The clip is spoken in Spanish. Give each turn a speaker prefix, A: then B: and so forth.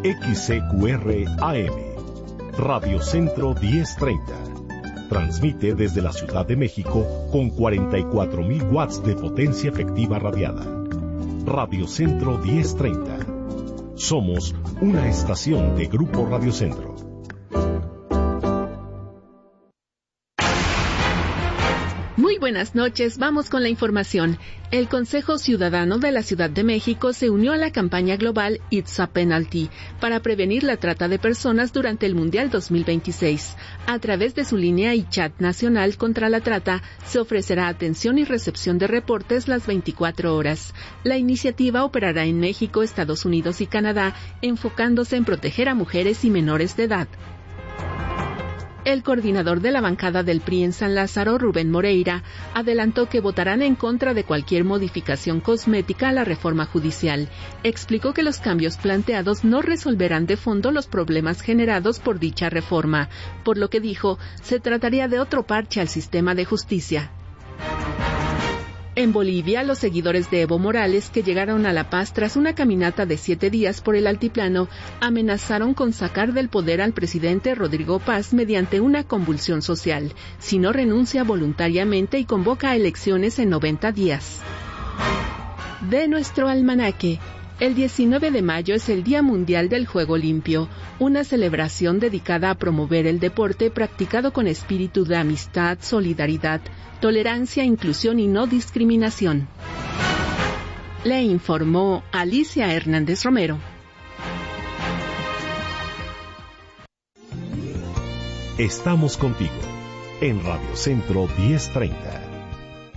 A: XCQR AM, Radio Centro 1030. Transmite desde la Ciudad de México con 44,000 watts de potencia efectiva radiada. Radio Centro 1030. Somos una estación de Grupo Radio Centro.
B: Muy buenas noches, vamos con la información. El Consejo Ciudadano de la Ciudad de México se unió a la campaña global It's a Penalty para prevenir la trata de personas durante el Mundial 2026. A través de su línea y chat nacional contra la trata, se ofrecerá atención y recepción de reportes las 24 horas. La iniciativa operará en México, Estados Unidos y Canadá, enfocándose en proteger a mujeres y menores de edad. El coordinador de la bancada del PRI en San Lázaro, Rubén Moreira, adelantó que votarán en contra de cualquier modificación cosmética a la reforma judicial. Explicó que los cambios planteados no resolverán de fondo los problemas generados por dicha reforma, por lo que dijo, se trataría de otro parche al sistema de justicia. En Bolivia, los seguidores de Evo Morales, que llegaron a La Paz tras una caminata de 7 días por el altiplano, amenazaron con sacar del poder al presidente Rodrigo Paz mediante una convulsión social, si no renuncia voluntariamente y convoca a elecciones en 90 días. De nuestro almanaque. El 19 de mayo es el Día Mundial del Juego Limpio, una celebración dedicada a promover el deporte practicado con espíritu de amistad, solidaridad, tolerancia, inclusión y no discriminación. Le informó Alicia Hernández Romero.
A: Estamos contigo en Radio Centro 1030.